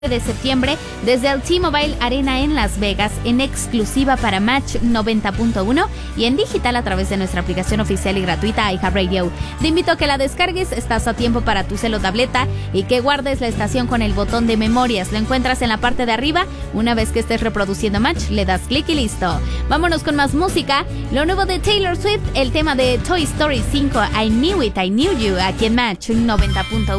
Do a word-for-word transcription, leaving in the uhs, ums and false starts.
de septiembre desde el T-Mobile Arena en Las Vegas en exclusiva para Match noventa punto uno y en digital a través de nuestra aplicación oficial y gratuita iHeartRadio. Te invito a que la descargues, estás a tiempo para tu cel o tableta y que guardes la estación con el botón de memorias. Lo encuentras en la parte de arriba. Una vez que estés reproduciendo Match, le das clic y listo. Vámonos con más música. Lo nuevo de Taylor Swift, el tema de Toy Story cinco, I Knew It, I Knew You, aquí en Match noventa punto uno.